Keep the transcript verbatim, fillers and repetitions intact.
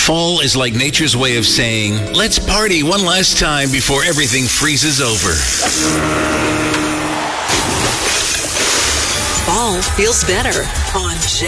Fall is like nature's way of saying, let's party one last time before everything freezes over. Fall feels better on J